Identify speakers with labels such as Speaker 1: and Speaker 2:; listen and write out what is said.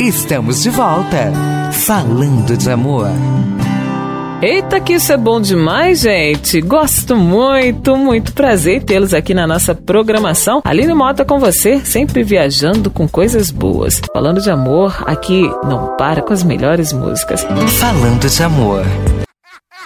Speaker 1: Estamos de volta, falando de amor.
Speaker 2: Eita, que isso é bom demais, gente. Gosto muito, muito prazer em tê-los aqui na nossa programação. Aline Mota com você, sempre viajando com coisas boas. Falando de amor, aqui não para com as melhores músicas.
Speaker 1: Falando de amor.